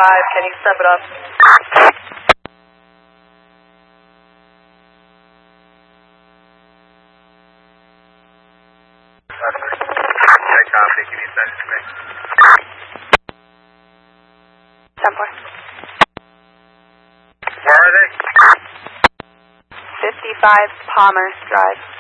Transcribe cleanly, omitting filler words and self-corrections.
can you step it up? Yeah, copy. Can you send it to me? 10-4. Where are they? 55 Palmer Drive.